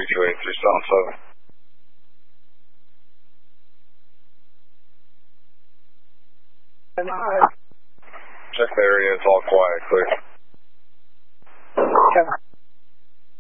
328377. Check the area, it's all quiet, clear.